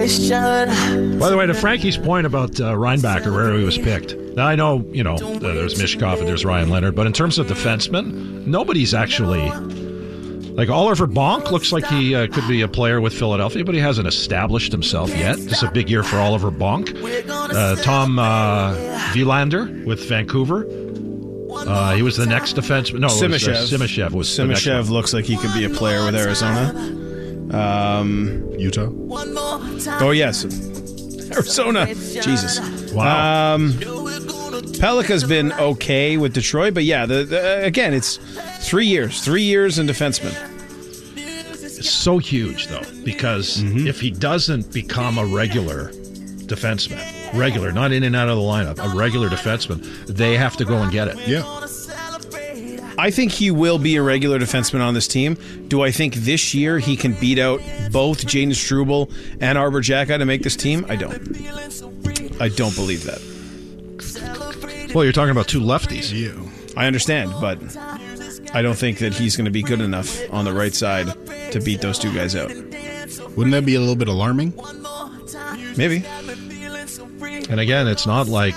By the way, to Frankie's point about Reinbacher, where he was picked. Now, I know, there's Mishkov and there's Ryan Leonard, but in terms of defensemen, nobody's actually... Like Oliver Bonk looks like he could be a player with Philadelphia, but he hasn't established himself yet. This is a big year for Oliver Bonk. Tom Wielander with Vancouver. He was the next defenseman. No, Simashev. Simashev looks like he could be a player with Arizona. Utah. Oh, yes. Arizona. Jesus. Wow. Pelika's been okay with Detroit, but yeah, again, it's 3 years. 3 years in defenseman. It's so huge, though, because if he doesn't become a regular defenseman, not in and out of the lineup, a regular defenseman, they have to go and get it. Yeah. I think he will be a regular defenseman on this team. Do I think this year he can beat out both Jaden Struble and Arbor Xhekaj to make this team? I don't believe that. Well, you're talking about two lefties. Yeah. I understand, but I don't think that he's going to be good enough on the right side to beat those two guys out. Wouldn't that be a little bit alarming? Maybe. And again, it's not like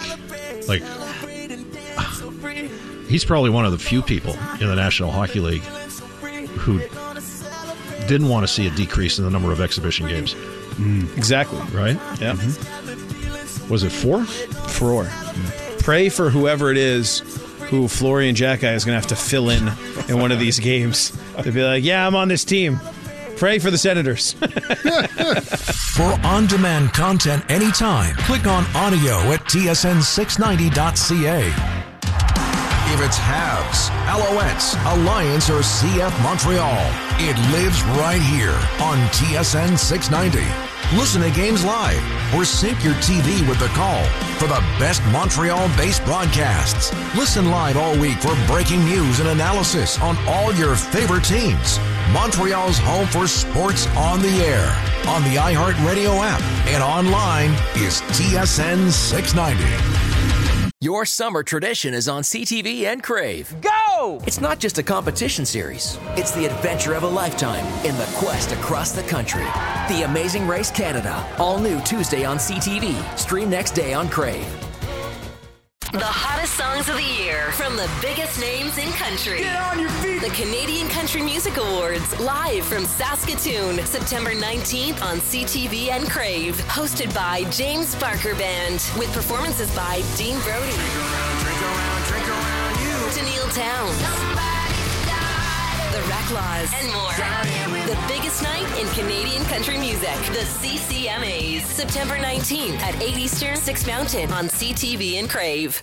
he's probably one of the few people in the National Hockey League who didn't want to see a decrease in the number of exhibition games. Exactly. Right? Yeah. Was it 4? 4. Pray for whoever it is who Florian Xhekaj is going to have to fill in one of these games. To be like, yeah, I'm on this team. Pray for the Senators. For on-demand content anytime, click on audio at tsn690.ca. If it's Habs, Alouettes, Alliance, or CF Montreal, it lives right here on TSN 690. Listen to games live or sync your TV with the call for the best Montreal-based broadcasts. Listen live all week for breaking news and analysis on all your favorite teams. Montreal's home for sports on the air, on the iHeartRadio app, and online is TSN 690. Your summer tradition is on CTV and Crave. Go! It's not just a competition series. It's the adventure of a lifetime in the quest across the country. The Amazing Race Canada. All new Tuesday on CTV. Stream next day on Crave. The hottest songs of the year from the biggest names in country. Get on your feet! The Canadian Country Music Awards, live from Saskatoon, September 19th on CTV and Crave. Hosted by James Barker Band, with performances by Dean Brody, Drink around you. Tennille Towns, The Racklaws, and more. The biggest night in Canadian country music. The CCMAs. September 19th at 8 Eastern, 6 Mountain on CTV and Crave.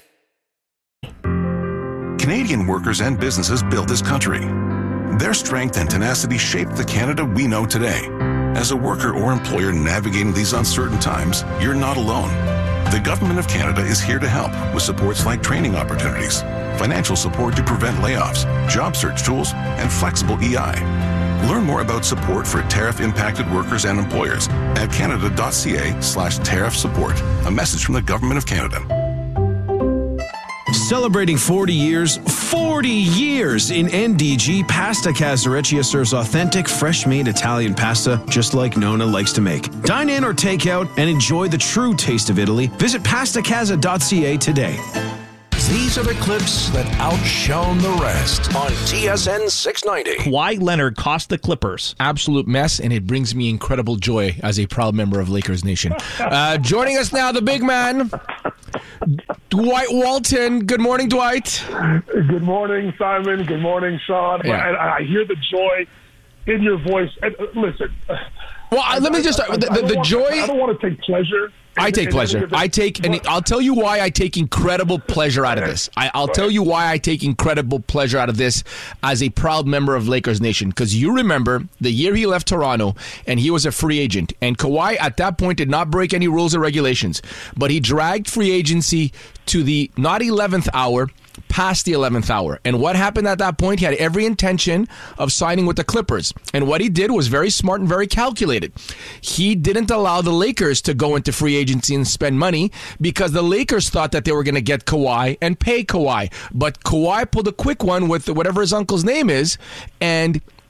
Canadian workers and businesses built this country. Their strength and tenacity shaped the Canada we know today. As a worker or employer navigating these uncertain times, you're not alone. The Government of Canada is here to help with supports like training opportunities, financial support to prevent layoffs, job search tools, and flexible EI. Learn more about support for tariff-impacted workers and employers at canada.ca/tariff support. A message from the Government of Canada. Celebrating 40 years in NDG, Pasta Casareccia serves authentic, fresh-made Italian pasta just like Nona likes to make. Dine in or take out and enjoy the true taste of Italy. Visit pastacasa.ca today. These are the clips that outshone the rest on TSN 690. Kawhi Leonard cost the Clippers. Absolute mess, and it brings me incredible joy as a proud member of Lakers Nation. Joining us now, the big man, Dwight Walton. Good morning, Dwight. Good morning, Simon. Good morning, Sean. Yeah. I hear the joy in your voice. And, listen. Well, let me just start. The joy. I don't want to take pleasure. I take pleasure. And I'll tell you why I take incredible pleasure out of this. I'll tell you why I take incredible pleasure out of this as a proud member of Lakers Nation. Because you remember the year he left Toronto and he was a free agent. And Kawhi at that point did not break any rules or regulations. But he dragged free agency to the not 11th hour, past the 11th hour. And what happened at that point? He had every intention of signing with the Clippers. And what he did was very smart and very calculated. He didn't allow the Lakers to go into free agency and spend money because the Lakers thought that they were going to get Kawhi and pay Kawhi. But Kawhi pulled a quick one with whatever his uncle's name is, and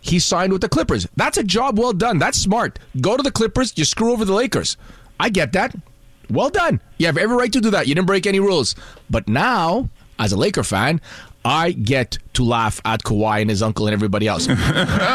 he signed with the Clippers. That's a job well done. That's smart. Go to the Clippers, you screw over the Lakers. I get that. Well done. You have every right to do that. You didn't break any rules. But now, as a Laker fan, I get to laugh at Kawhi and his uncle and everybody else. For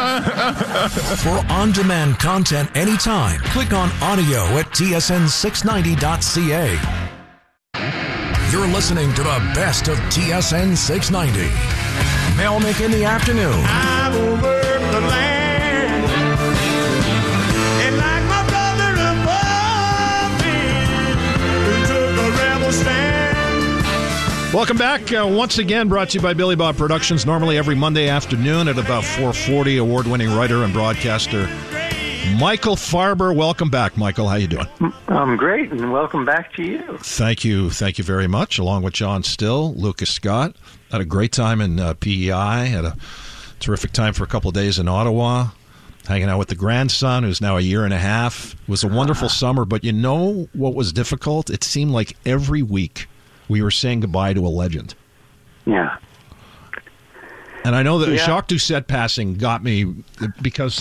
on-demand content anytime, click on audio at tsn690.ca. You're listening to the best of TSN 690. Melnick in the afternoon. I will work the land. And like my brother above me, who took a rebel stand. Welcome back. Once again, brought to you by Billy Bob Productions. Normally every Monday afternoon at about 4:40. Award-winning writer and broadcaster Michael Farber. Welcome back, Michael. How you doing? I'm great, and welcome back to you. Thank you very much. Along with John Still, Lucas Scott. Had a great time in PEI. Had a terrific time for a couple of days in Ottawa, hanging out with the grandson, who's now a year and a half. It was a wonderful summer, but you know what was difficult? It seemed like every week we were saying goodbye to a legend. Yeah. And I know that Jacques Doucette passing got me because,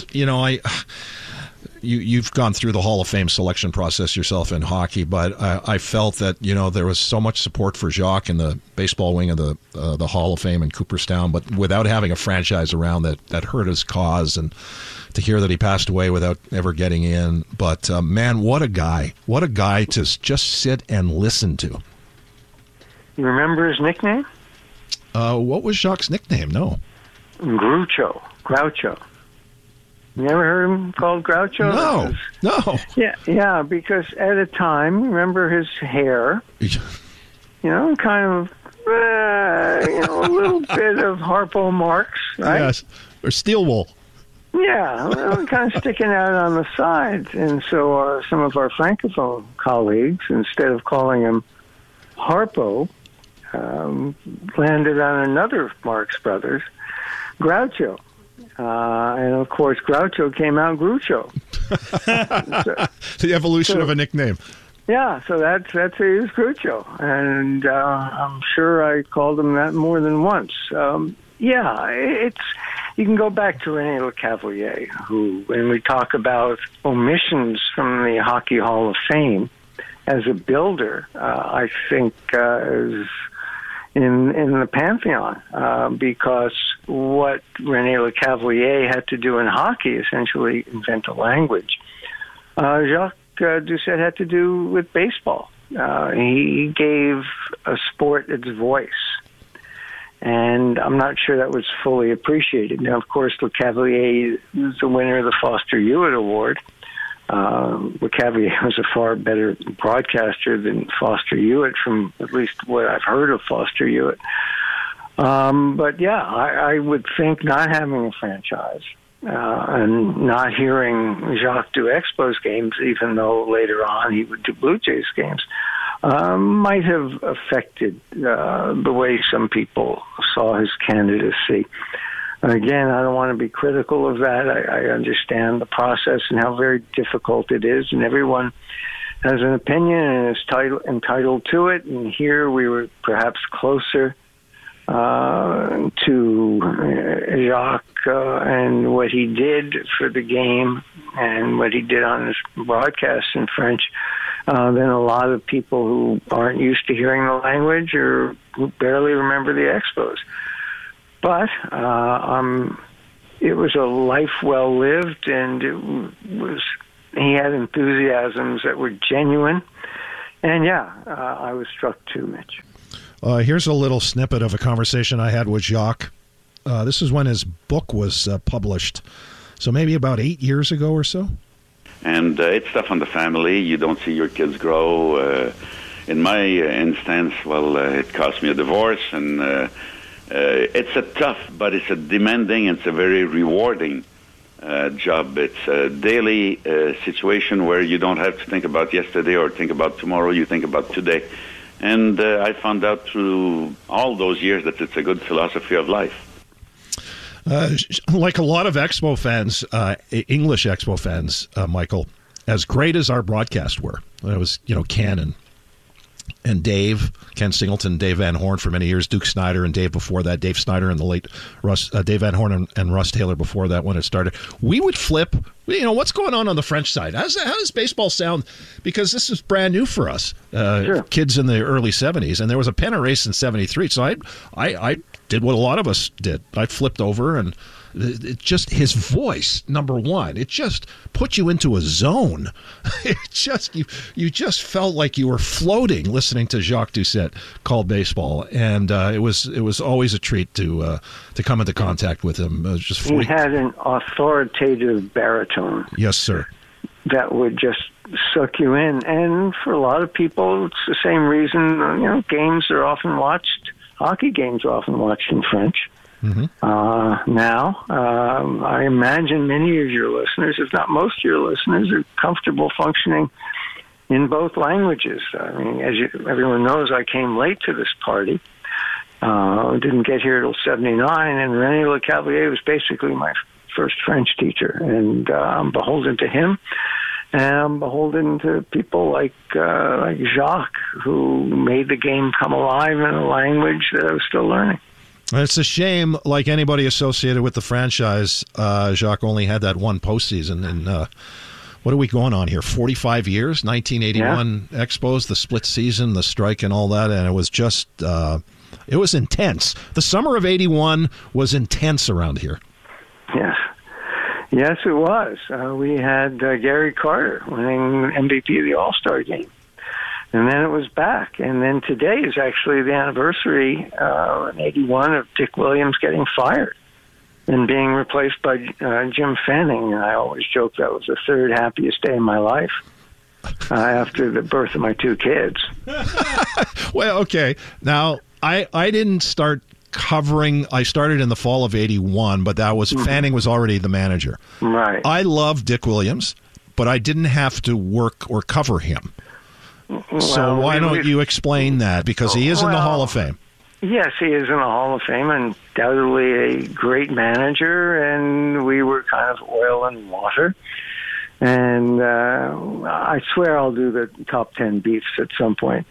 you've gone through the Hall of Fame selection process yourself in hockey, but I felt that, there was so much support for Jacques in the baseball wing of the Hall of Fame in Cooperstown, but without having a franchise around that hurt his cause, and to hear that he passed away without ever getting in. But, man, what a guy. What a guy to just sit and listen to. You remember his nickname? What was Jacques' nickname? No. Groucho. You ever heard him called Groucho? No. Yeah, because at a time, remember his hair, kind of, a little bit of Harpo marks, right? Yes, or steel wool. Yeah, kind of sticking out on the sides. And so some of our Francophone colleagues, instead of calling him Harpo, landed on another Marx Brothers, Groucho. And of course, Groucho came out Groucho. The evolution of a nickname. Yeah, so that's who is Groucho, and I'm sure I called him that more than once. It's you can go back to René Lecavalier, who, when we talk about omissions from the Hockey Hall of Fame as a builder, I think is in the pantheon, because what René Lecavalier had to do in hockey, essentially invent a language, Jacques Doucette had to do with baseball. He gave a sport its voice, and I'm not sure that was fully appreciated. Now, of course, Lecavalier is the winner of the Foster Hewitt Award. Lecavalier was a far better broadcaster than Foster Hewitt, from at least what I've heard of Foster Hewitt. But yeah, I would think not having a franchise and not hearing Jacques do Expos games, even though later on he would do Blue Jays games, might have affected the way some people saw his candidacy. Again, I don't want to be critical of that. I understand the process and how very difficult it is, and everyone has an opinion and is entitled to it. And here we were perhaps closer to Jacques and what he did for the game and what he did on his broadcast in French than a lot of people who aren't used to hearing the language or who barely remember the Expos. But it was a life well lived, and he had enthusiasms that were genuine. And I was struck too, Mitch. Here's a little snippet of a conversation I had with Jacques. This is when his book was published, so maybe about 8 years ago or so. And it's tough on the family. You don't see your kids grow. In my instance, it cost me a divorce, and it's a tough, but it's a demanding, it's a very rewarding job. It's a daily situation where you don't have to think about yesterday or think about tomorrow. You think about today. And I found out through all those years that it's a good philosophy of life. Like a lot of Expo fans, English Expo fans, Michael, as great as our broadcasts were, it was, canon. and Dave, Ken Singleton, Dave Van Horn for many years, Duke Snyder, and Dave before that, Dave Snyder and the late Dave Van Horn and Russ Taylor before that when it started. We would flip, what's going on the French side? How does baseball sound? Because this is brand new for us, Sure. kids in the early 70s, and there was a pennant race in 73. So I did what a lot of us did. I flipped over, and it just, his voice, number one, it just put you into a zone. It just, you just felt like you were floating listening to Jacques Doucette call baseball, and it was always a treat to come into contact with him. He had an authoritative baritone. Yes, sir. That would just suck you in, and for a lot of people, it's the same reason. Games are often watched. Hockey games are often watched in French. Mm-hmm. Now, I imagine many of your listeners, if not most of your listeners, are comfortable functioning in both languages. I mean, as everyone knows, I came late to this party. Didn't get here till 79, and René Lecavalier was basically my first French teacher, and I'm beholden to him. And I'm beholden to people like Jacques, who made the game come alive in a language that I was still learning. It's a shame, like anybody associated with the franchise, Jacques only had that one postseason. And what are we going on here? 45 years, 1981 Expos, the split season, the strike and all that. And it was just, it was intense. The summer of 81 was intense around here. Yes. Yes, it was. We had Gary Carter winning MVP of the All-Star game. And then it was back. And then today is actually the anniversary in 81 of Dick Williams getting fired and being replaced by Jim Fanning. And I always joke that was the third happiest day of my life after the birth of my two kids. Well, okay. Now, I didn't start covering. I started in the fall of 81, but that was Fanning was already the manager. Right. I love Dick Williams, but I didn't have to work or cover him. So why don't you explain that? Because he is in the Hall of Fame. Yes, he is in the Hall of Fame, undoubtedly a great manager, and we were kind of oil and water. And I swear I'll do the top 10 beefs at some point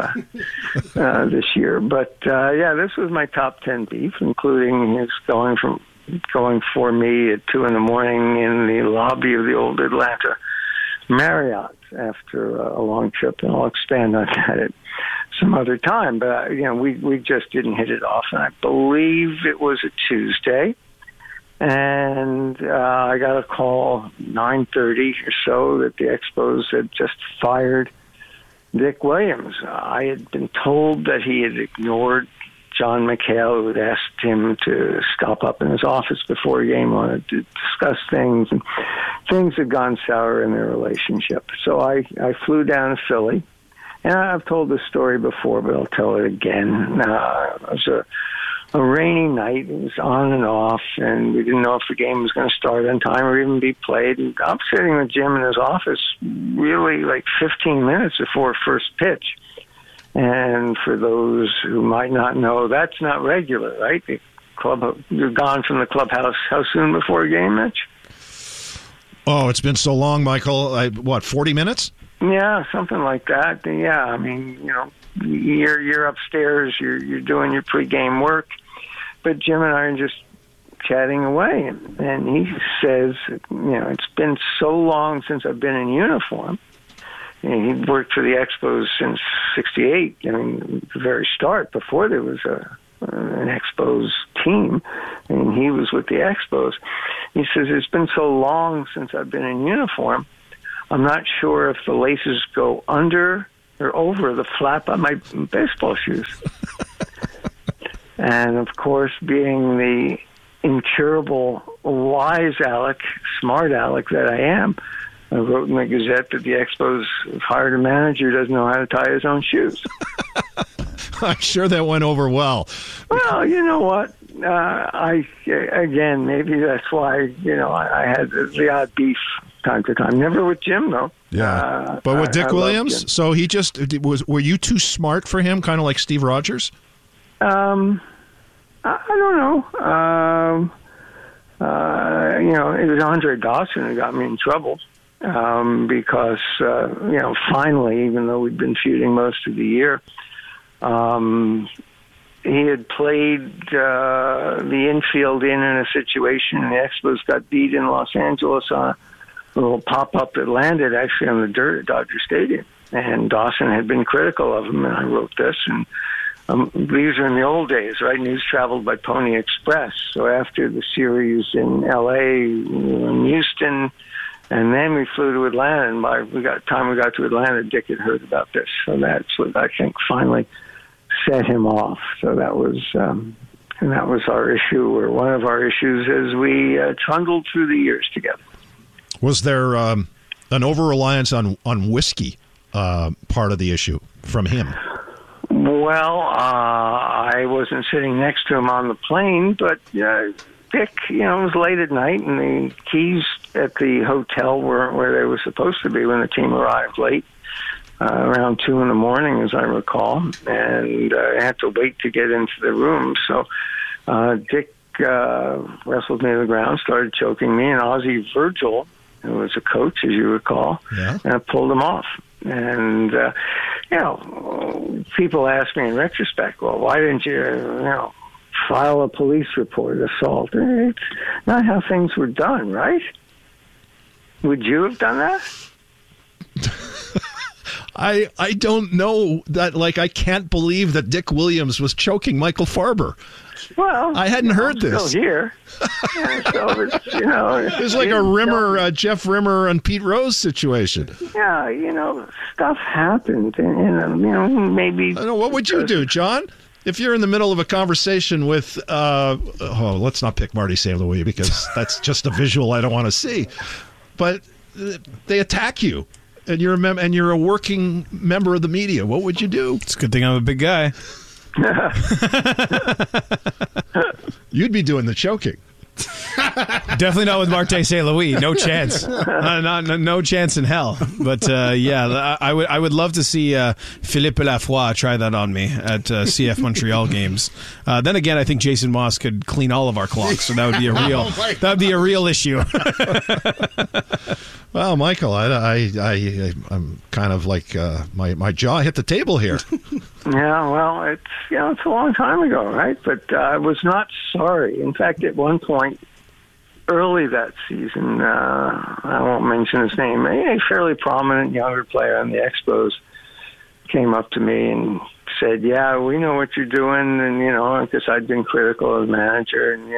this year. But, this was my top 10 beef, including his going for me at 2 in the morning in the lobby of the old Atlanta Marriott after a long trip, and I'll expand on that at some other time. But we just didn't hit it off, and I believe it was a Tuesday, and I got a call 9:30 or so that the Expos had just fired Dick Williams. I had been told that he had ignored John McHale, who had asked him to stop up in his office before a game, wanted to discuss things, and things had gone sour in their relationship. So I flew down to Philly, and I've told this story before, but I'll tell it again. It was a rainy night. It was on and off, and we didn't know if the game was going to start on time or even be played. And I'm sitting with Jim in his office really like 15 minutes before first pitch. And for those who might not know, that's not regular, right? You're gone from the clubhouse how soon before a game, Mitch? Oh, it's been so long, Michael. 40 minutes? Yeah, something like that. Yeah, I mean, you're upstairs, you're doing your pregame work, but Jim and I are just chatting away, and he says, it's been so long since I've been in uniform. He worked for the Expos since '68. I mean, the very start, before there was an Expos team, and he was with the Expos. He says, it's been so long since I've been in uniform, I'm not sure if the laces go under or over the flap on my baseball shoes. And, of course, being the incurable, wise Alec, smart Alec that I am, I wrote in the Gazette that the Expos hired a manager who doesn't know how to tie his own shoes. I'm sure that went over well. Well, you know what? Again, maybe that's why, I had the odd beef time to time. Never with Jim, though. Yeah. But with Dick Williams, so he just were you too smart for him, kind of like Steve Rogers? I don't know. It was Andre Dawson who got me in trouble. because, finally, even though we'd been feuding most of the year, he had played the infield in a situation, and the Expos got beat in Los Angeles on a little pop-up that landed actually on the dirt at Dodger Stadium. And Dawson had been critical of him, and I wrote this. And these are in the old days, right? News traveled by Pony Express. So after the series in L.A., in Houston, and then we flew to Atlanta, and by we got to Atlanta, Dick had heard about this. So that's what I think finally set him off. So that was our issue, or one of our issues, as we trundled through the years together. Was there an over-reliance on whiskey part of the issue from him? Well, I wasn't sitting next to him on the plane, but Dick, it was late at night, and the keys at the hotel weren't where they were supposed to be when the team arrived late, around 2 in the morning, as I recall, and I had to wait to get into the room. So Dick wrestled me to the ground, started choking me, and Ozzie Virgil, who was a coach, as you recall, pulled him off. And, people ask me in retrospect, well, why didn't you, file a police report, assault? It's not how things were done, right? Would you have done that? I don't know that. I can't believe that Dick Williams was choking Michael Farber. Well, I hadn't heard this. Still here. So it's like a Rimmer, Jeff Rimmer and Pete Rose situation. Yeah, stuff happened, and maybe. I know. What would you do, John? If you're in the middle of a conversation with, let's not pick Marty St. Louis, because that's just a visual I don't want to see. But they attack you, and you're a working member of the media. What would you do? It's a good thing I'm a big guy. You'd be doing the choking. Definitely not with Martin St. Louis. No chance. No chance in hell. But I would love to see Philippe Lafroy try that on me at CF Montreal games. Then again, I think Jason Moss could clean all of our clocks, so that would be a real issue. Well, Michael, I'm kind of like my jaw hit the table here. Yeah, well, it's a long time ago, right? But I was not sorry. In fact, at one point early that season, I won't mention his name, a fairly prominent younger player on the Expos came up to me and said, "Yeah, we know what you're doing," and because I'd been critical of the manager, and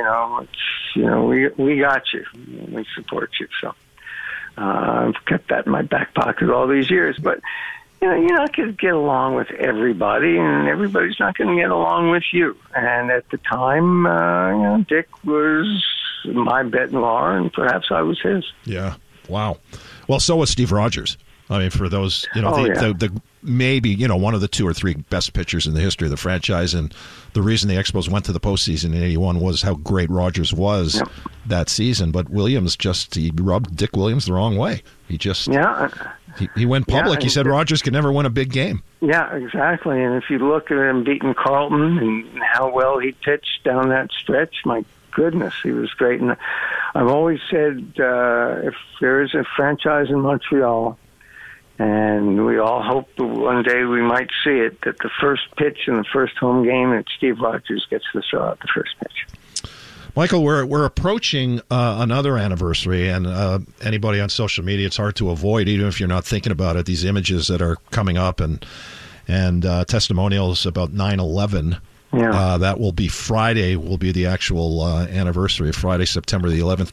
we got you, we support you. So I've kept that in my back pocket all these years, but. You're not going to get along with everybody, and everybody's not going to get along with you. And at the time, Dick was my bet-in-law, and perhaps I was his. Yeah. Wow. Well, so was Steve Rogers. I mean, for those, the maybe, one of the 2 or 3 best pitchers in the history of the franchise, and the reason the Expos went to the postseason in '81 was how great Rogers was that season. But Williams he rubbed Dick Williams the wrong way. He just... Yeah. He went public. He said Rogers could never win a big game. Yeah, exactly. And if you look at him beating Carlton and how well he pitched down that stretch, my goodness, he was great. And I've always said if there is a franchise in Montreal, and we all hope that one day we might see it, that the first pitch in the first home game, that Steve Rogers gets the throw out the first pitch. Michael, we're approaching another anniversary, and anybody on social media, it's hard to avoid, even if you're not thinking about it, these images that are coming up and testimonials about 9/11. Yeah. That will be Friday, will be the actual anniversary, Friday, September the 11th,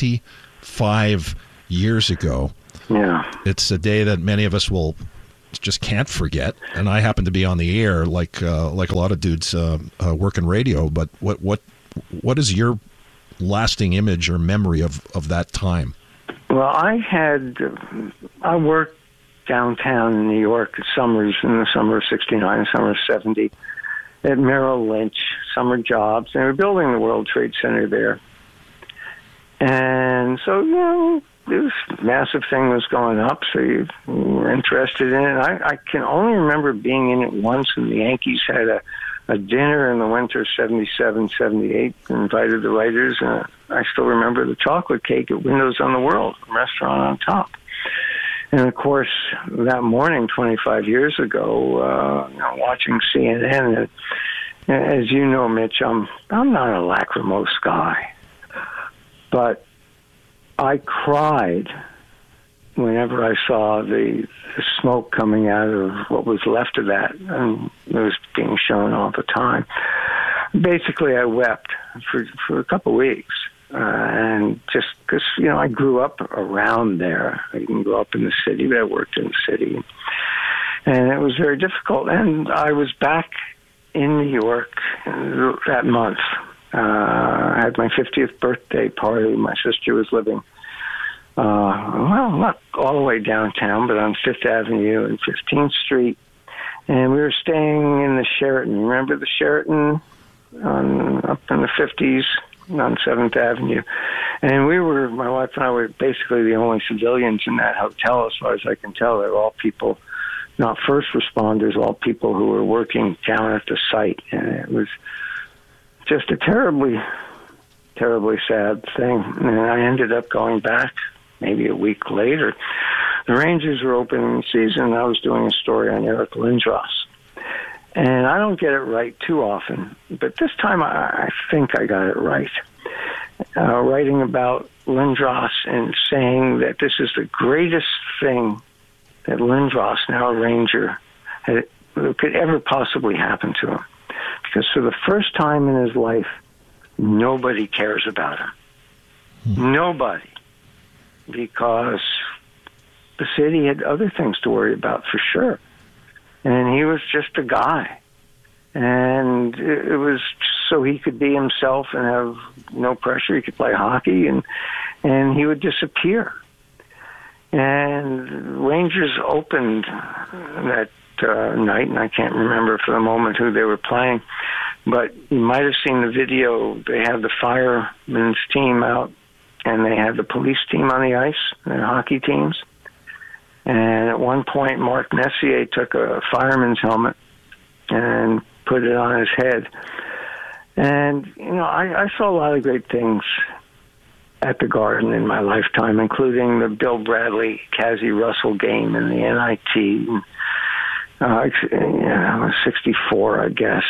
25 years ago. Yeah. It's a day that many of us will just can't forget, and I happen to be on the air like a lot of dudes working radio, but what is your lasting image or memory of that time? Well, I worked downtown in New York in the summer of '69, summer of '70, at Merrill Lynch, summer jobs. And we were building the World Trade Center there. And so, this massive thing was going up, so you were interested in it. I can only remember being in it once, and the Yankees had a dinner in the winter of '77, '78, invited the writers. I still remember the chocolate cake at Windows on the World, a restaurant on top. And of course, that morning, 25 years ago, watching CNN, as you know, Mitch, I'm not a lachrymose guy, but I cried whenever I saw the smoke coming out of what was left of that, and it was being shown all the time. Basically, I wept for a couple of weeks, and just because, I grew up around there. I didn't grow up in the city, but I worked in the city, and it was very difficult. And I was back in New York that month. I had my 50th birthday party. My sister was living not all the way downtown, but on 5th Avenue and 15th Street. And we were staying in the Sheraton. Remember the Sheraton up in the 50s on 7th Avenue? And my wife and I were basically the only civilians in that hotel, as far as I can tell. They were all people, not first responders, all people who were working down at the site. And it was just a terribly, terribly sad thing. And I ended up going back maybe a week later. The Rangers were opening the season, and I was doing a story on Eric Lindros. And I don't get it right too often, but this time I think I got it right. Writing about Lindros and saying that this is the greatest thing that Lindros, now a Ranger, could ever possibly happen to him. Because for the first time in his life, nobody cares about him. Nobody. Because the city had other things to worry about, for sure. And he was just a guy. And it was so he could be himself and have no pressure. He could play hockey, and he would disappear. And Rangers opened that night, and I can't remember for the moment who they were playing, but you might have seen the video. They had the firemen's team out, and they had the police team on the ice, their hockey teams. And at one point, Mark Messier took a fireman's helmet and put it on his head. And, I saw a lot of great things at the Garden in my lifetime, including the Bill Bradley, Cassie Russell game in the NIT. I was 64, I guess.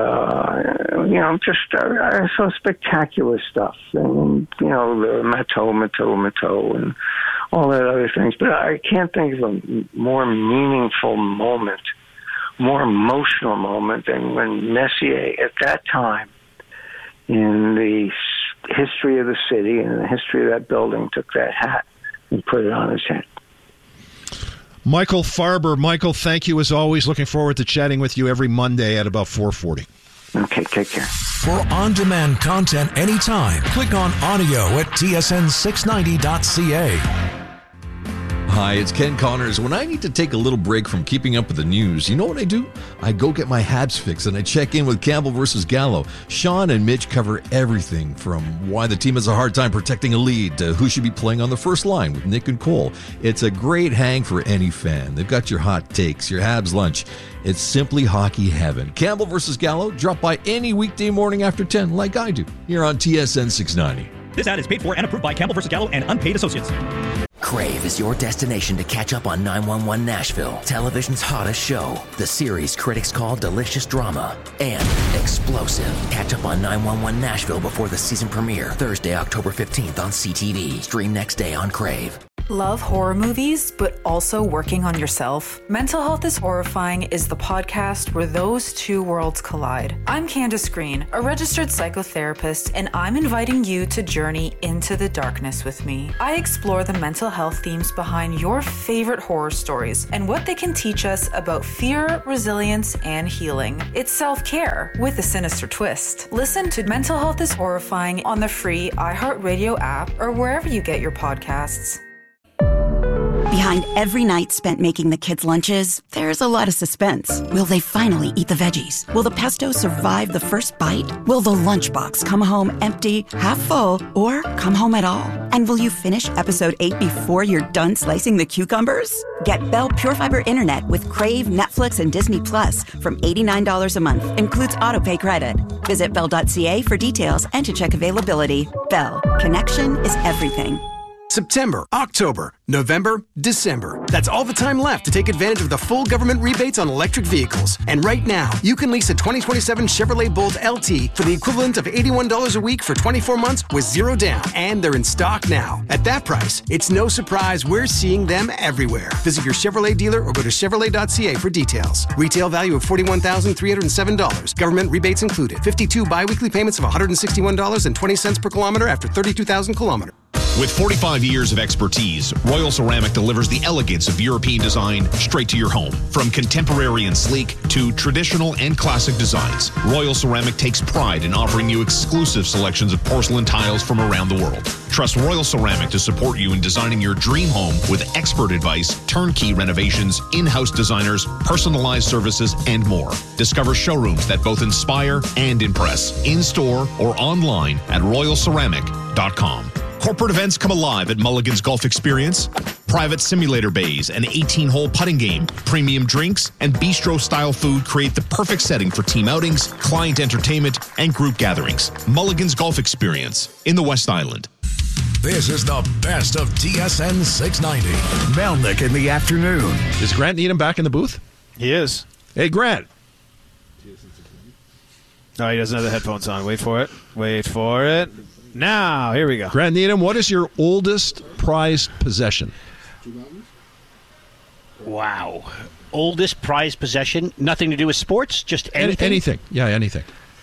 I saw spectacular stuff. And, the Mateau, and all that other things. But I can't think of a more meaningful moment, more emotional moment than when Messier, at that time, in the history of the city and the history of that building, took that hat and put it on his head. Michael Farber. Michael, thank you as always. Looking forward to chatting with you every Monday at about 4:40. Okay, take care. For on-demand content anytime, click on audio at tsn690.ca. Hi, it's Ken Connors. When I need to take a little break from keeping up with the news, you know what I do? I go get my Habs fix and I check in with Campbell versus Gallo. Sean and Mitch cover everything from why the team has a hard time protecting a lead to who should be playing on the first line with Nick and Cole. It's a great hang for any fan. They've got your hot takes, your Habs lunch. It's simply hockey heaven. Campbell versus Gallo, drop by any weekday morning after 10 like I do here on TSN 690. This ad is paid for and approved by Campbell vs. Gallo and Unpaid Associates. Crave is your destination to catch up on 911 Nashville, television's hottest show. The series critics call delicious drama and explosive. Catch up on 911 Nashville before the season premiere, Thursday, October 15th on CTV. Stream next day on Crave. Love horror movies, but also working on yourself? Mental Health is Horrifying is the podcast where those two worlds collide. I'm Candace Green, a registered psychotherapist, and I'm inviting you to journey into the darkness with me. I explore the mental health themes behind your favorite horror stories and what they can teach us about fear, resilience, and healing. It's self-care with a sinister twist. Listen to Mental Health is Horrifying on the free iHeartRadio app or wherever you get your podcasts. Behind every night spent making the kids' lunches, there's a lot of suspense. Will they finally eat the veggies? Will the pesto survive the first bite? Will the lunchbox come home empty, half full, or come home at all? And will you finish episode 8 before you're done slicing the cucumbers? Get Bell Pure Fiber Internet with Crave, Netflix, and Disney Plus from $89 a month. Includes autopay credit. Visit Bell.ca for details and to check availability. Bell. Connection is everything. September, October, November, December. That's all the time left to take advantage of the full government rebates on electric vehicles. And right now, you can lease a 2027 Chevrolet Bolt LT for the equivalent of $81 a week for 24 months with zero down. And they're in stock now. At that price, it's no surprise we're seeing them everywhere. Visit your Chevrolet dealer or go to Chevrolet.ca for details. Retail value of $41,307. Government rebates included. 52 biweekly payments of $161.20 per kilometer after 32,000 kilometers. With 45 years of expertise, Royal Ceramic delivers the elegance of European design straight to your home. From contemporary and sleek to traditional and classic designs, Royal Ceramic takes pride in offering you exclusive selections of porcelain tiles from around the world. Trust Royal Ceramic to support you in designing your dream home with expert advice, turnkey renovations, in-house designers, personalized services, and more. Discover showrooms that both inspire and impress, in-store or online at royalceramic.com. Corporate events come alive at Mulligan's Golf Experience. Private simulator bays, an 18-hole putting game, premium drinks, and bistro-style food create the perfect setting for team outings, client entertainment, and group gatherings. Mulligan's Golf Experience in the West Island. This is the best of TSN 690. Melnick in the afternoon. Is Grant Needham back in the booth? He is. Hey, Grant. No, he doesn't have the headphones on. Wait for it. Wait for it. Now, here we go. Grant Needham, what is your oldest prized possession? Wow. Oldest prized possession? Nothing to do with sports? Just anything? Anything. Yeah, anything.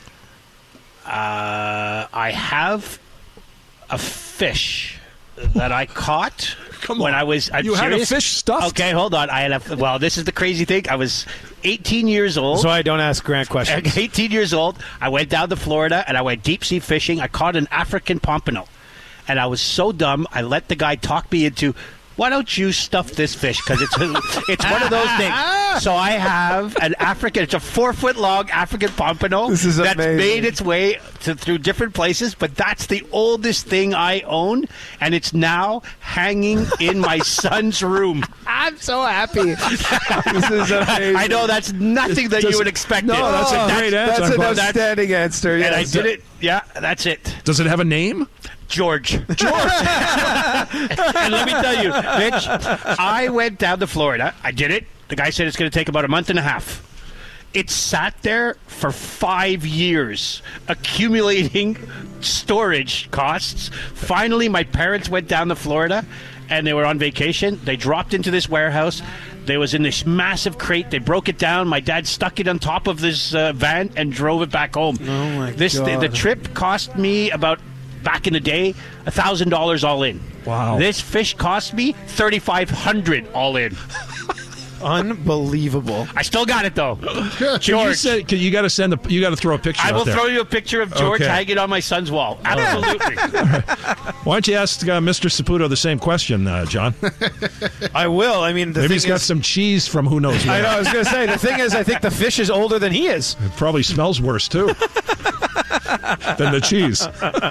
I have a fish that I caught when I was... You had a fish stuffed? Okay, hold on. Well, this is the crazy thing. I was 18 years old. So I don't ask Grant questions. 18 years old. I went down to Florida, and I went deep-sea fishing. I caught an African pompano. And I was so dumb, I let the guy talk me into... Why don't you stuff this fish? Because it's one of those things. So I have an African, it's a 4-foot-long African pompano that's made its way through different places, but that's the oldest thing I own, and it's now hanging in my son's room. I'm so happy. This is amazing. I know that's nothing that you would expect. No, that's a great answer. That's an outstanding answer. And I did it. Yeah, that's it. Does it have a name? George. And let me tell you, Mitch, I went down to Florida. I did it. The guy said it's going to take about a month and a half. It sat there for 5 years, accumulating storage costs. Finally, my parents went down to Florida, and they were on vacation. They dropped into this warehouse. They was in this massive crate. They broke it down. My dad stuck it on top of this van and drove it back home. Oh, my God. The trip cost me about... Back in the day, $1,000 all in. Wow. This fish cost me $3,500 all in. Unbelievable. I still got it though. George, you got to throw a picture. I will out there. throw you a picture of George hanging on my son's wall. Absolutely. Why don't you ask Mr. Saputo the same question, John? I will. I mean, maybe he's got some cheese from who knows where. I know. I was going to say the thing is, I think the fish is older than he is. It probably smells worse too than the cheese.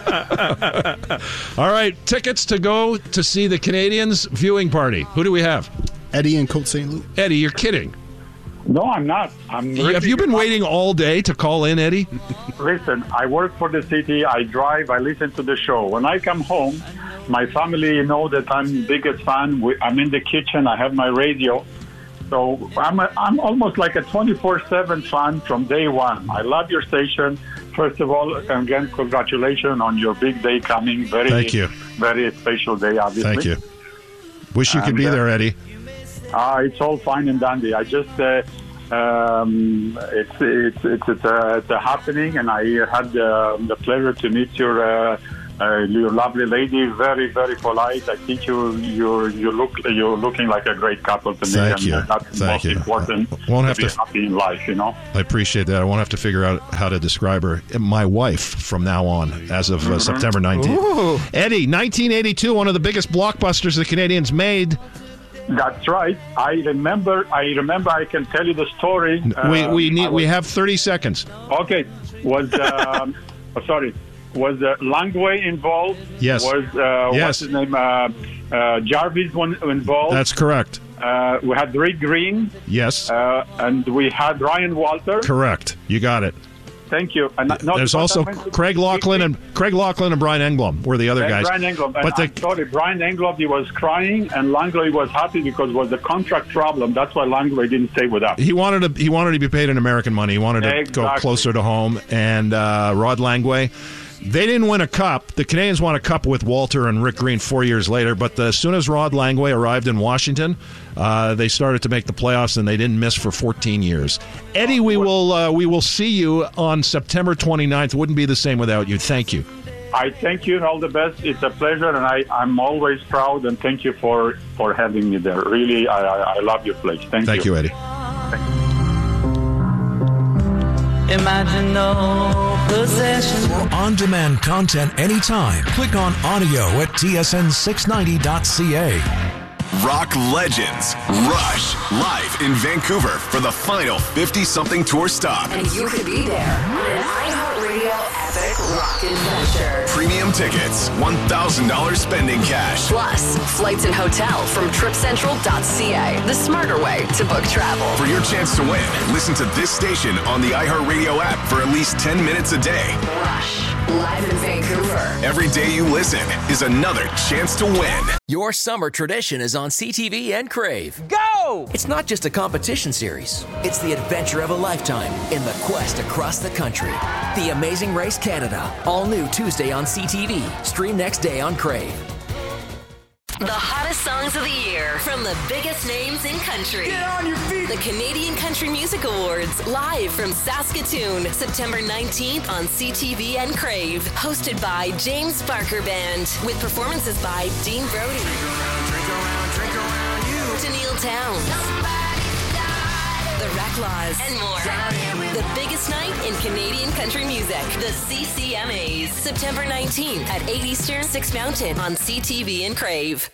All right, tickets to go to see the Canadians viewing party. Who do we have? Eddie in Côte Saint Louis. Eddie, you're kidding. No, I'm not. Have you been waiting all day to call in, Eddie? Listen, I work for the city. I drive. I listen to the show. When I come home, my family know that I'm biggest fan. I'm in the kitchen. I have my radio. So I'm almost like a 24/7 fan from day one. I love your station. First of all, again, congratulations on your big day coming. Thank you. Very special day, obviously. Thank you. Wish you could be there, Eddie. It's all fine and dandy. I just it's a happening, and I had the pleasure to meet your lovely lady. Very, very polite. I think you're looking like a great couple to me. Thank you. That's Thank most you. important. Won't have to be to happy in life, you know. I appreciate that. I won't have to figure out how to describe her. My wife from now on, as of September 19th. Ooh. Eddie, 1982, one of the biggest blockbusters the Canadians made. That's right. I remember. I can tell you the story. We have 30 seconds. Okay. Was Was Langway involved? Yes. Was what's his name? Jarvis involved? That's correct. We had Rick Green. Yes. And we had Ryan Walter. Correct. You got it. Thank you. And There's also Craig Laughlin and Brian Engblom were the other guys. Brian Engblom. But I'm sorry, Brian Engblom, he was crying, and Langley was happy because it was a contract problem. That's why Langley didn't stay with us. He wanted to be paid in American money. He wanted to go closer to home. And Rod Langway, they didn't win a cup. The Canadians won a cup with Walter and Rick Green 4 years later. But as soon as Rod Langway arrived in Washington, they started to make the playoffs, and they didn't miss for 14 years. Eddie, we will see you on September 29th. Wouldn't be the same without you. Thank you. I thank you and all the best. It's a pleasure, and I'm always proud, and thank you for having me there. Really, I love your place. Thank you. Eddie. Imagine no possession. For on-demand content anytime, click on audio at tsn690.ca. Rock legends Rush live in Vancouver for the final 50-something tour stop. And you could be there on an iHeartRadio epic rock adventure. Premium tickets, $1,000 spending cash. Plus, flights and hotel from TripCentral.ca, the smarter way to book travel. For your chance to win, listen to this station on the iHeartRadio app for at least 10 minutes a day. Rush, live in Vancouver. Every day you listen is another chance to win. Your summer tradition is on CTV and Crave. Go! It's not just a competition series. It's the adventure of a lifetime in the quest across the country. The Amazing Race Canada. All new Tuesday on CTV. Stream next day on Crave. The hottest songs of the year from the biggest names in country. Get on your feet! The Canadian Country Music Awards, live from Saskatoon, September 19th on CTV and Crave. Hosted by James Barker Band, with performances by Dean Brody, Drink around you. Daniil Towns, The Racklaws, and more. The biggest night in Canadian country music. The CCMAs. September 19th at 8 Eastern, 6 Mountain on CTV and Crave.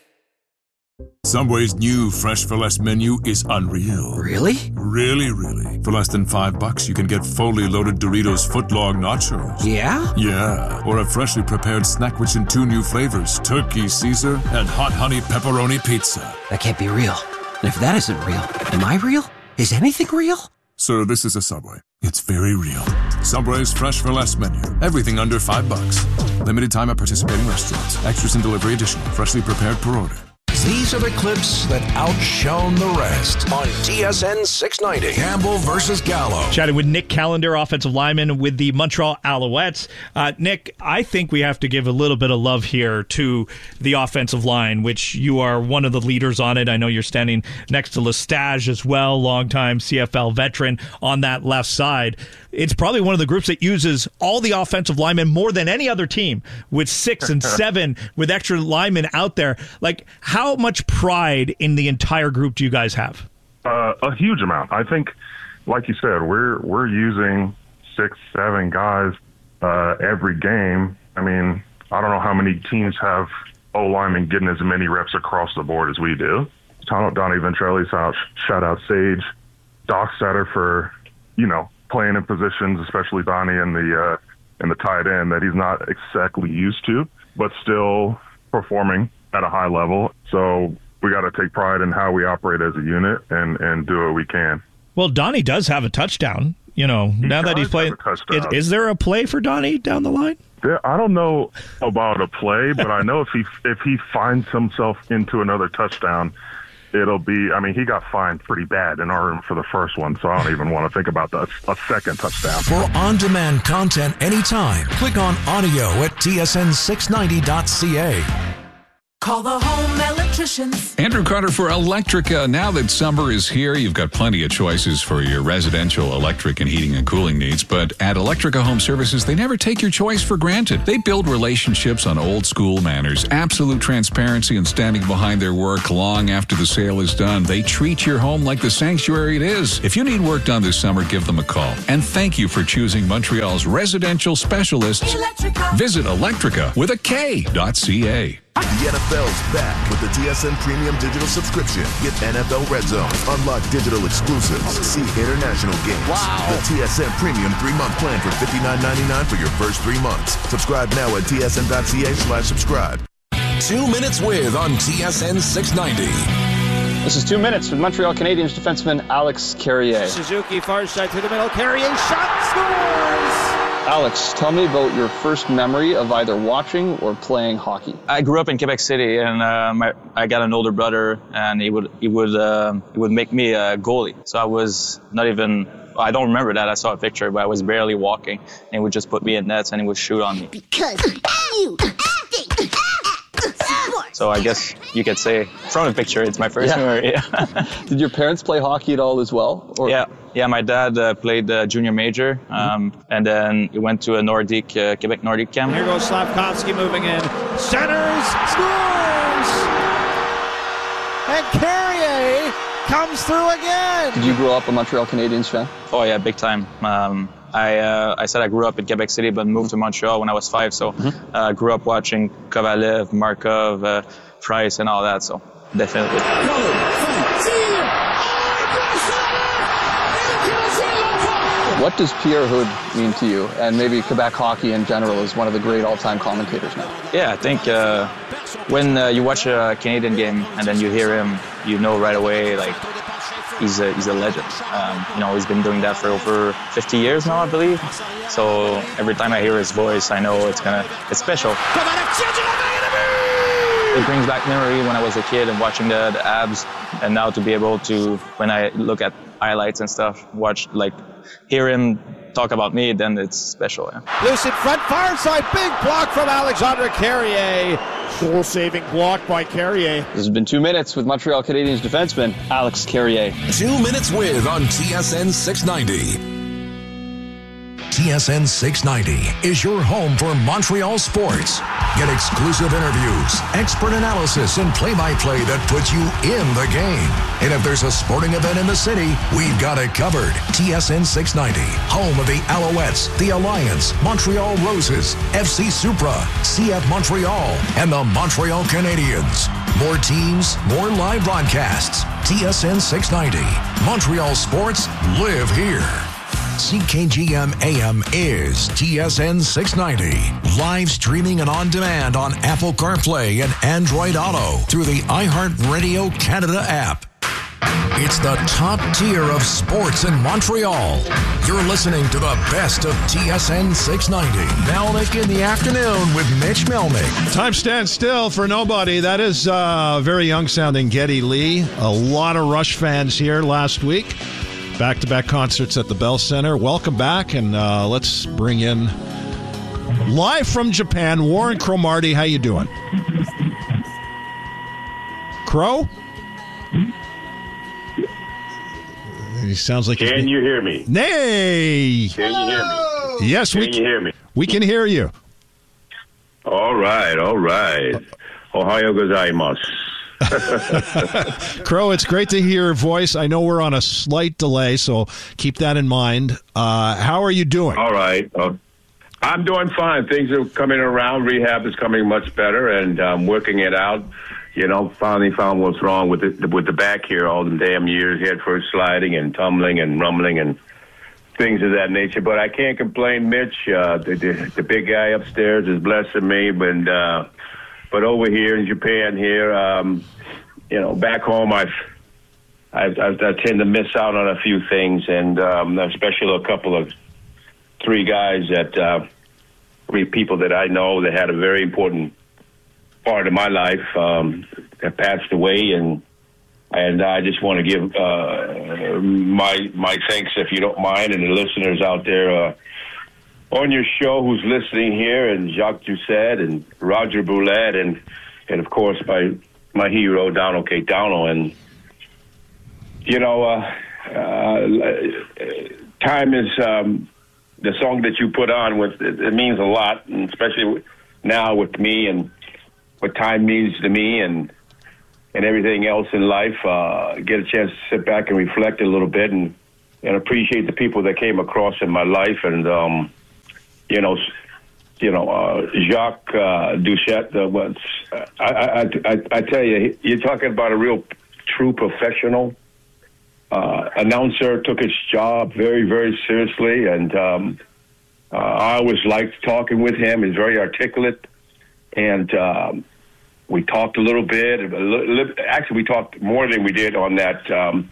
Subway's new Fresh for Less menu is unreal. Really? Really. For less than $5, you can get fully loaded Doritos footlong nachos. Yeah? Yeah. Or a freshly prepared snack rich in 2 new flavors, Turkey Caesar and Hot Honey Pepperoni Pizza. That can't be real. And if that isn't real, am I real? Is anything real? Sir, this is a Subway. It's very real. Subway's Fresh for Less menu. Everything under $5. Limited time at participating restaurants. Extras and delivery additional. Freshly prepared per order. These are the clips that outshone the rest on TSN 690. Campbell versus Gallo. Chatting with Nick Callender, offensive lineman with the Montreal Alouettes. Nick, I think we have to give a little bit of love here to the offensive line, which you are one of the leaders on it. I know you're standing next to Lestage as well, longtime CFL veteran on that left side. It's probably one of the groups that uses all the offensive linemen more than any other team, with 6 and 7 with extra linemen out there. Like, how much pride in the entire group do you guys have? A huge amount. I think, like you said, we're using 6, 7 guys every game. I mean, I don't know how many teams have O-linemen getting as many reps across the board as we do. Donnie Ventrelli's out. Shout out Sage. Doc Setter for, playing in positions, especially Donnie in the tight end, that he's not exactly used to, but still performing at a high level. So we got to take pride in how we operate as a unit and do what we can. Well, Donnie does have a touchdown. Now that he's playing, is there a play for Donnie down the line? I don't know about a play, but I know if he finds himself into another touchdown, it'll be, he got fined pretty bad in our room for the first one, so I don't even want to think about a second touchdown. For on-demand content anytime, click on audio at tsn690.ca. Call the home electricians. Andrew Carter for Electrica. Now that summer is here, you've got plenty of choices for your residential electric and heating and cooling needs. But at Electrica Home Services, they never take your choice for granted. They build relationships on old school manners, absolute transparency, and standing behind their work long after the sale is done. They treat your home like the sanctuary it is. If you need work done this summer, give them a call. And thank you for choosing Montreal's residential specialists. Electrica. Visit electrica.ca. The NFL's back with the TSN Premium Digital Subscription. Get NFL Red Zone, unlock digital exclusives, see international games. Wow. The TSN Premium 3-month plan for $59.99 for your first 3 months. Subscribe now at tsn.ca/subscribe. 2 Minutes With on TSN 690. This is 2 minutes with Montreal Canadiens defenseman Alex Carrier. Suzuki far side through the middle. Carrier shot scores! Alex, tell me about your first memory of either watching or playing hockey. I grew up in Quebec City, and I got an older brother, and he would make me a goalie. So I was not even. I don't remember that. I saw a picture, but I was barely walking, and he would just put me in nets, and he would shoot on me. Because you stink. So I guess you could say from a picture, it's my first memory. Did your parents play hockey at all as well? Or? Yeah. My dad played junior major, and then he went to a Quebec Nordic camp. Here goes Slavkovsky moving in. Centers, scores! And Carrier comes through again! Did you grow up a Montreal Canadiens fan? Oh yeah, big time. I said I grew up in Quebec City, but moved to Montreal when I was 5. So I grew up watching Kovalev, Markov, Price, and all that. So definitely. What does Pierre Hood mean to you? And maybe Quebec hockey in general is one of the great all-time commentators now. Yeah, I think when you watch a Canadian game and then you hear him, you know right away, like, he's a legend. He's been doing that for over 50 years now, I believe. So every time I hear his voice, I know it's special. It brings back memory when I was a kid and watching the Abs, and now to be able to, when I look at highlights and stuff, hear him talk about me, then it's special. Yeah. Loose in front, far side, big block from Alexandre Carrier. Goal-saving block by Carrier. This has been 2 minutes with Montreal Canadiens defenseman Alex Carrier. 2 minutes with on TSN 690. TSN 690 is your home for Montreal sports. Get exclusive interviews, expert analysis, and play-by-play that puts you in the game. And if there's a sporting event in the city, we've got it covered. TSN 690, home of the Alouettes, the Alliance, Montreal Roses, FC Supra, CF Montreal, and the Montreal Canadiens. More teams, more live broadcasts. TSN 690. Montreal sports live here. CKGM AM is TSN 690. Live streaming and on demand on Apple CarPlay and Android Auto through the iHeartRadio Canada app. It's the top tier of sports in Montreal. You're listening to the best of TSN 690. Melnick in the afternoon with Mitch Melnick. Time stands still for nobody. That is very young-sounding Geddy Lee. A lot of Rush fans here last week. Back-to-back concerts at the Bell Center. Welcome back, and let's bring in, live from Japan, Warren Cromartie. How you doing? Crow? He sounds like... Can you hear me? Nay! Can you hear me? Yes, can you hear me? We can hear you. All right. Ohio gozaimasu. Crow, it's great to hear your voice. I know we're on a slight delay, so keep that in mind. How are you doing? All right. I'm doing fine. Things are coming around. Rehab is coming much better, and I'm working it out. Finally found what's wrong with the back here all the damn years. Head first sliding and tumbling and rumbling and things of that nature. But I can't complain, Mitch. The big guy upstairs is blessing me, but over here in Japan, back home, I tend to miss out on a few things, and especially a couple of 3 guys three people that I know that had a very important part of my life that passed away, and I just want to give my thanks, if you don't mind, and the listeners out there on your show who's listening here, and Jacques Doucette and Roger Boulette, and of course my hero Donald Caetano. And time is the song that you put on with it means a lot, and especially now with me and what time means to me and everything else in life. Get a chance to sit back and reflect a little bit and appreciate the people that came across in my life, and Jacques Doucette. I tell you, you're talking about a real true professional. Announcer, took his job very, very seriously, and I always liked talking with him. He's very articulate, and We talked a little bit. Actually, we talked more than we did on that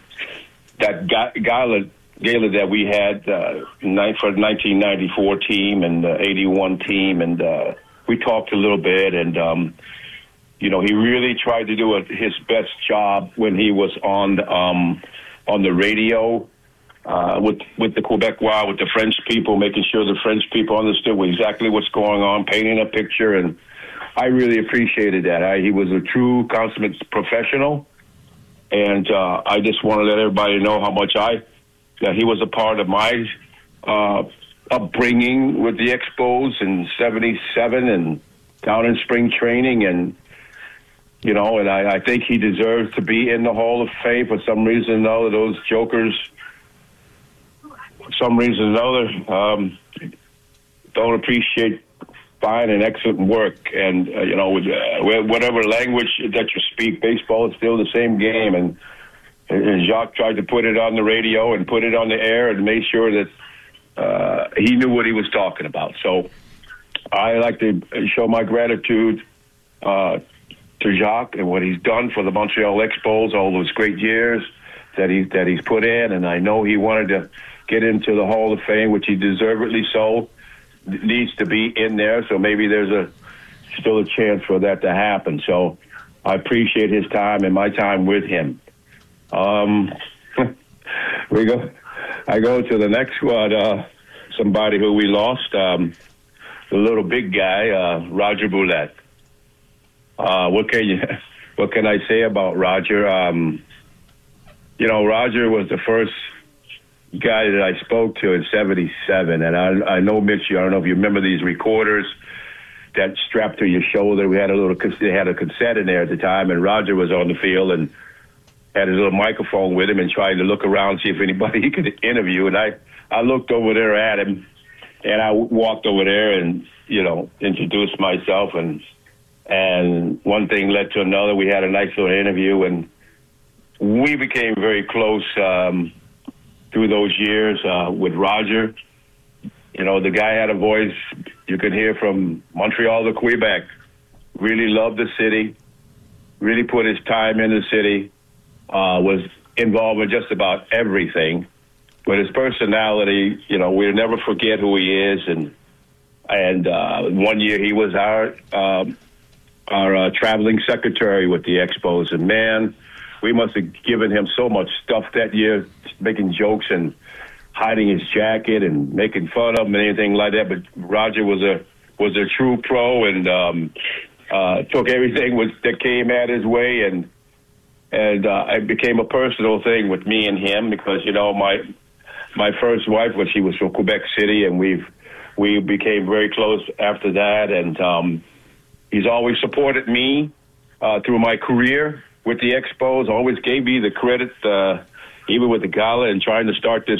gala that we had for the 1994 team and the 81 team, and we talked a little bit. And he really tried to do his best job when he was on the radio with the Quebecois, with the French people, making sure the French people understood exactly what's going on, painting a picture, and I really appreciated that. He was a true consummate professional, and I just want to let everybody know how much that he was a part of my upbringing with the Expos in '77 and down in spring training, and and I think he deserves to be in the Hall of Fame. For some reason or another, those jokers, for some reason or another, don't appreciate fine and excellent work, and with whatever language that you speak, baseball is still the same game. And Jacques tried to put it on the radio and put it on the air and made sure that he knew what he was talking about. So I like to show my gratitude to Jacques and what he's done for the Montreal Expos, all those great years that he's put in. And I know he wanted to get into the Hall of Fame, which he deservedly so needs to be in there, so maybe there's still a chance for that to happen. So I appreciate his time and my time with him. I go to the next one, somebody who we lost, the little big guy, Roger Boulette. What can I say about Roger? Roger was the first guy that I spoke to in '77, and I know, Mitch, I don't know if you remember these recorders that strapped to your shoulder. They had a cassette in there at the time, and Roger was on the field and had his little microphone with him and tried to look around, see if anybody he could interview. And I looked over there at him, and I walked over there and introduced myself, and one thing led to another. We had a nice little interview, and we became very close through those years with Roger. The guy had a voice you could hear from Montreal to Quebec. Really loved the city, really put his time in the city, was involved in just about everything. But his personality, we'll never forget who he is. And one year he was our traveling secretary with the Expos, and man, we must have given him so much stuff that year, making jokes and hiding his jacket and making fun of him and anything like that. But Roger was a true pro and took everything that came at his way, and it became a personal thing with me and him because my first wife she was from Quebec City, and we became very close after that. And he's always supported me through my career with the Expos, always gave me the credit, even with the gala and trying to start this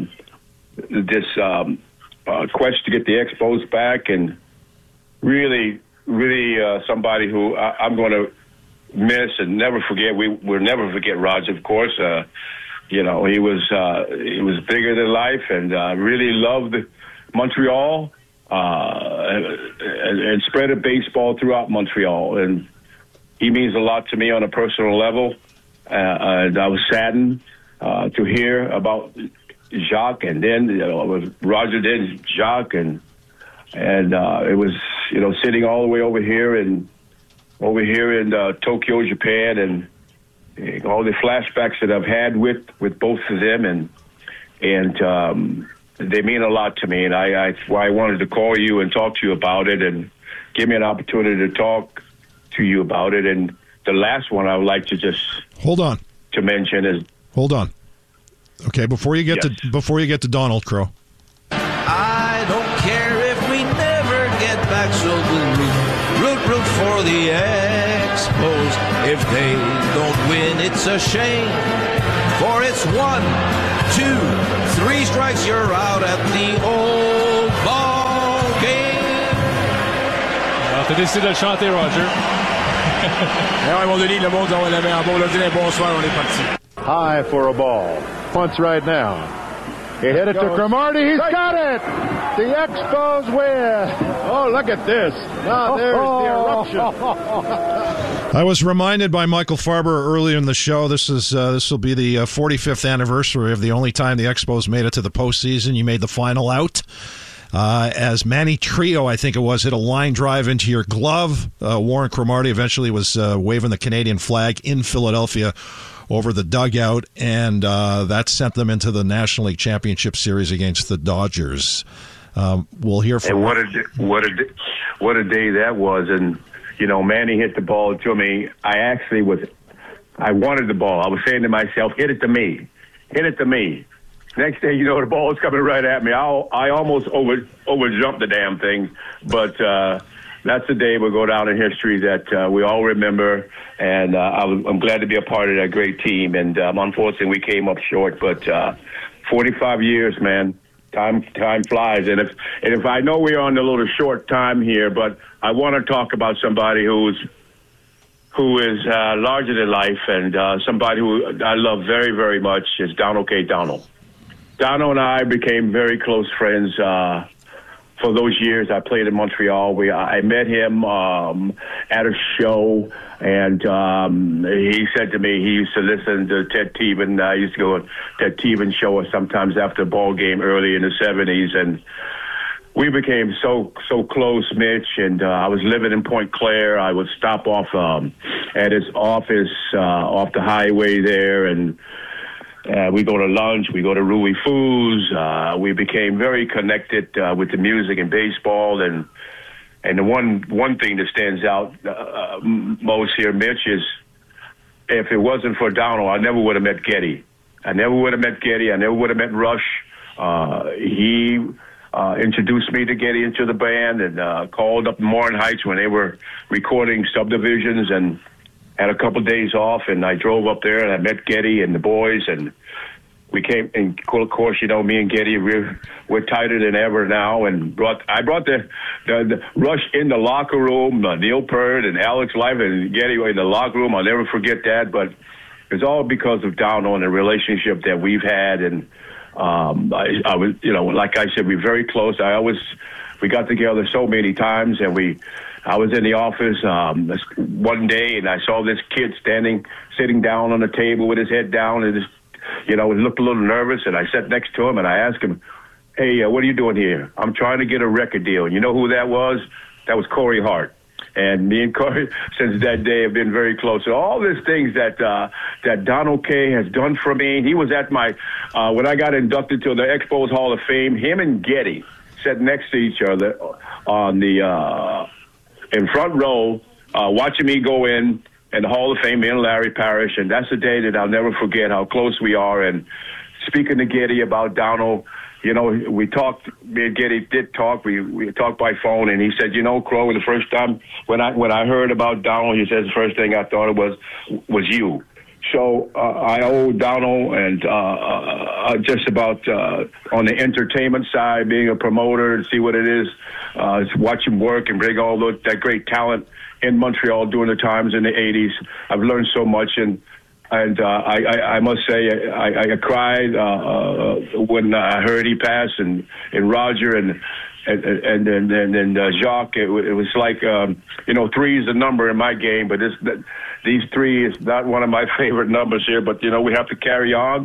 quest to get the Expos back, and really somebody who I'm going to miss and never forget. We'll never forget Roger, of course. He was bigger than life, and really loved Montreal and spread a baseball throughout Montreal, and he means a lot to me on a personal level. And I was saddened to hear about Jacques, and then it was Roger, then Jacques, and it was sitting all the way over here in Tokyo, Japan, and all the flashbacks that I've had with both of them, and they mean a lot to me, and I wanted to call you and talk to you about it, and give me an opportunity to talk to you about it. And the last one I would like to just to mention is okay, before you get to Donald Crow. I don't care if we never get back, so we'll root for the Expos. If they don't win, it's a shame, for it's 1, 2, 3 strikes, you're out at the old ball game. Alors, t'as décidé de le chanter, Roger. À un moment donné, le monde on la met en bon. Là, dit bonsoir, on est parti. High for a ball. Punts right now. He hit it to Cromartie. He's got it. The Expos win. Oh, look at this. Now there's the eruption. I was reminded by Michael Farber earlier in the show. This will be the 45th anniversary of the only time the Expos made it to the postseason. You made the final out. As Manny Trio, I think it was, hit a line drive into your glove. Warren Cromartie eventually was waving the Canadian flag in Philadelphia over the dugout, and that sent them into the National League Championship Series against the Dodgers. We'll hear from. And what a day that was! And Manny hit the ball to me. I wanted the ball. I was saying to myself, "Hit it to me, hit it to me." Next day, the ball was coming right at me. I almost overjumped the damn thing, but that's the day will go down in history that we all remember. And I'm glad to be a part of that great team. And unfortunately, we came up short. But 45 years, man, time flies. And if I know we're on a little short time here, but I want to talk about somebody who is larger than life, and somebody who I love very, very much is Donald K. Donald. Donald and I became very close friends for those years I played in Montreal. I met him at a show, and he said to me he used to listen to Ted Teevan. I used to go to Ted Teevan show sometimes after a ball game early in the 70s, and we became so close, Mitch. And I was living in Point Claire. I would stop off at his office off the highway there, and we go to lunch, we go to Rui Foo's. We became very connected with the music and baseball. And the one thing that stands out most here, Mitch, is if it wasn't for Donald, I never would have met Geddy. I never would have met Rush. He introduced me to Geddy into the band, and called up Morin Heights when they were recording Subdivisions, and had a couple of days off, and I drove up there and I met Geddy and the boys, and we came. And of course, me and Geddy we're tighter than ever now. And I brought the Rush in the locker room. Neil Peart and Alex Life and Geddy were in the locker room. I'll never forget that. But it's all because of Donald and the relationship that we've had. And I was, like I said, we're very close. We got together so many times, and I was in the office one day, and I saw this kid sitting down on the table with his head down, and he looked a little nervous. And I sat next to him, and I asked him, "Hey, what are you doing here?" "I'm trying to get a record deal." And you know who that was? That was Corey Hart. And me and Corey, since that day, have been very close. So all these things that Donald K. has done for me. He was at my when I got inducted to the Expos Hall of Fame. Him and Geddy sat next to each other on the in front row, watching me go in the Hall of Fame, me and Larry Parrish. And that's a day that I'll never forget how close we are. And speaking to Geddy about Donald, we talked, me and Geddy did talk. We talked by phone, and he said, Crow, the first time when I heard about Donald, he said the first thing I thought it was you. So I owe Donald and just about on the entertainment side, being a promoter and see what it is, watch him work and bring all that great talent in Montreal during the times in the 80s. I've learned so much, and I must say I cried when I heard he passed, and Roger and Jacques. It was like 3 is the number in my game, but these 3 is not one of my favorite numbers here. But we have to carry on.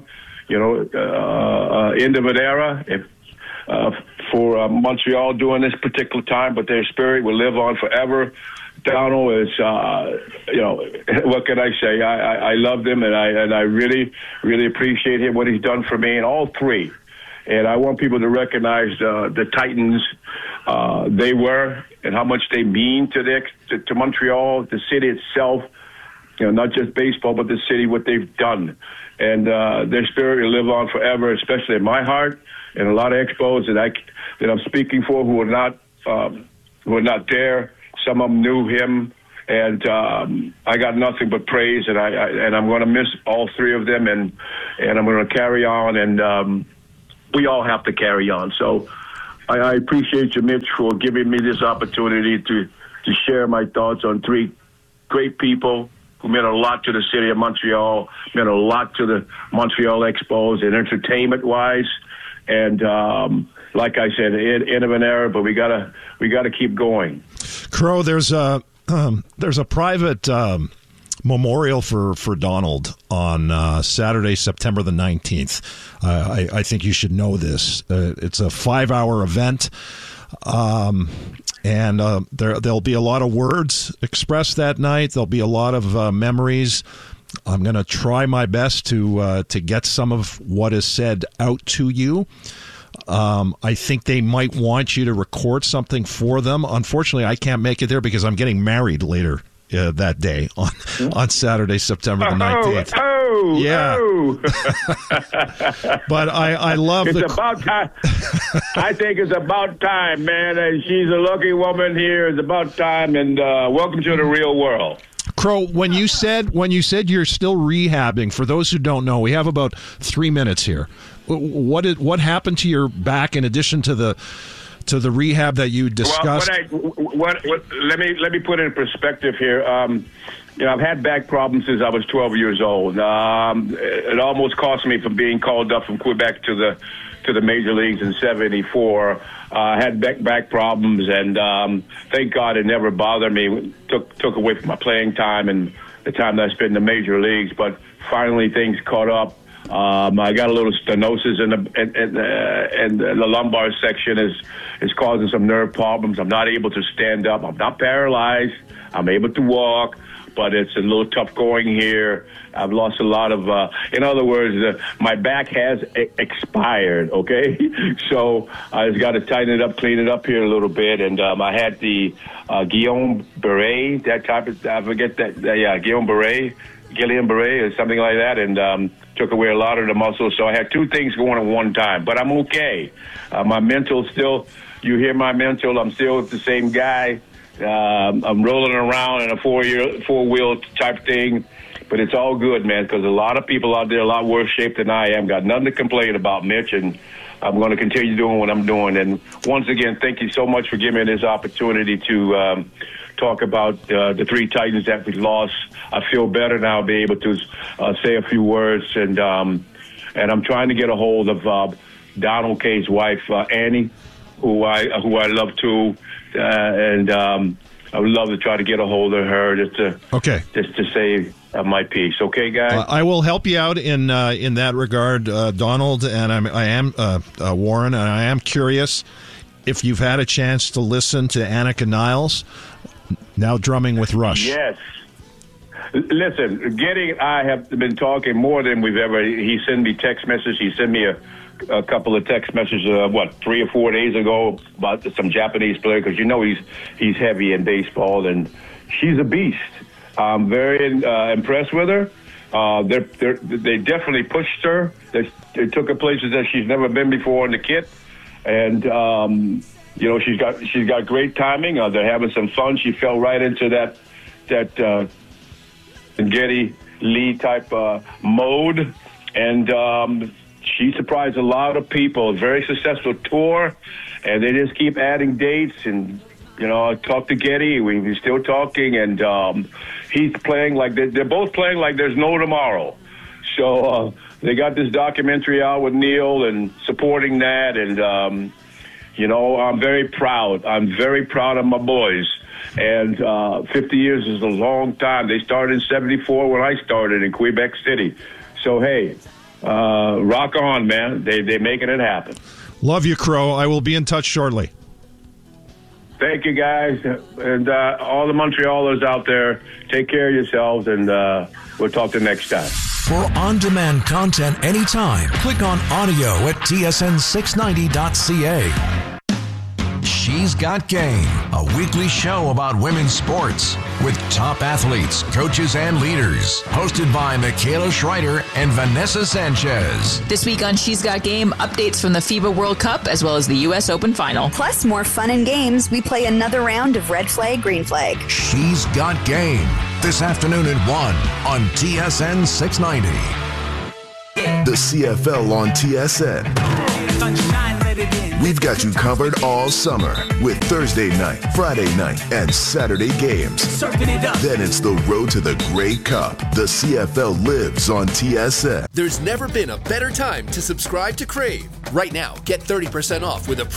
End of an era for Montreal during this particular time, but their spirit will live on forever. Donald is, what can I say? I love him, and I really, really appreciate him, what he's done for me, and all 3. And I want people to recognize the Titans they were and how much they mean to Montreal, the city itself. Not just baseball, but the city, what they've done. And their spirit will live on forever, especially in my heart, and a lot of Expos that I'm speaking for who are not there. Some of them knew him, and I got nothing but praise. And I'm going to miss all 3 of them, and I'm going to carry on, and we all have to carry on. So I appreciate you, Mitch, for giving me this opportunity to share my thoughts on 3 great people who meant a lot to the city of Montreal, meant a lot to the Montreal Expos, and entertainment-wise. And like I said, end of an era, but we gotta keep going. Crow, there's there's a private memorial for Donald on Saturday, September the 19th. I think you should know this. It's a 5-hour event. And there'll be a lot of words expressed that night. There'll be a lot of memories. I'm going to try my best to get some of what is said out to you. I think they might want you to record something for them. Unfortunately, I can't make it there because I'm getting married later that day on Saturday, September the 19th. Yeah. But I love it's about time. I think it's about time, man. And she's a lucky woman here. It's about time, and welcome to the real world. Crow, when you said you're still rehabbing, for those who don't know, we have about 3 minutes here. What happened to your back in addition to the rehab that you discussed? Let me put it in perspective here. I've had back problems since I was 12 years old. It almost cost me from being called up from Quebec to the major leagues in '74. I had back problems, and thank God it never bothered me. Took away from my playing time and the time that I spent in the major leagues. But finally, things caught up. I got a little stenosis and the lumbar section is causing some nerve problems. I'm not able to stand up. I'm not paralyzed. I'm able to walk, but it's a little tough going here. I've lost a lot of, in other words, my back has expired, okay? So I just got to tighten it up, clean it up here a little bit. And I had the Guillain-Barré, that type of, I forget that, Guillain-Barré or something like that, and took away a lot of the muscle. So I had two things going at one time, but I'm okay. My mental still, you hear my mental, I'm still the same guy. I'm rolling around in a four-wheel type thing, but it's all good, man, because a lot of people out there are a lot worse shape than I am. Got nothing to complain about, Mitch, and I'm going to continue doing what I'm doing. And once again, thank you so much for giving me this opportunity to talk about the three Titans that we lost. I feel better now, be able to say a few words, and I'm trying to get a hold of Donald K's wife, Annie, who I love too, and I would love to try to get a hold of her just to say my piece. Okay, guys. I will help you out in that regard, Donald, and I am Warren, and I am curious if you've had a chance to listen to Annika Niles, now drumming with Rush. Yes. Listen, I have been talking more than we've ever. He sent me text messages. He sent me a couple of text messages, 3 or 4 days ago about some Japanese player, because he's heavy in baseball, and she's a beast. I'm very impressed with her. They definitely pushed her. They took her places that she's never been before in the kit, and she's got great timing. They're having some fun. She fell right into that Getty Lee type mode, and she surprised a lot of people. Very successful tour, and they just keep adding dates. And I talked to Getty. We're still talking, and he's playing like they're both playing like there's no tomorrow. So they got this documentary out with Neil and supporting that, and I'm very proud. I'm very proud of my boys. And 50 years is a long time. They started in '74 when I started in Quebec City. So, hey, rock on, man. They're making it happen. Love you, Crow. I will be in touch shortly. Thank you, guys. And all the Montrealers out there, take care of yourselves, and we'll talk to you next time. For on-demand content anytime, click on audio at tsn690.ca. She's Got Game, a weekly show about women's sports with top athletes, coaches, and leaders. Hosted by Michaela Schreider and Vanessa Sanchez. This week on She's Got Game, updates from the FIBA World Cup as well as the U.S. Open Final. Plus more fun and games. We play another round of red flag, green flag. She's Got Game. This afternoon at 1 on TSN 690. The CFL on TSN. We've got you covered all summer with Thursday night, Friday night, and Saturday games. Then it's the road to the Grey Cup. The CFL lives on TSN. There's never been a better time to subscribe to Crave. Right now, get 30% off with a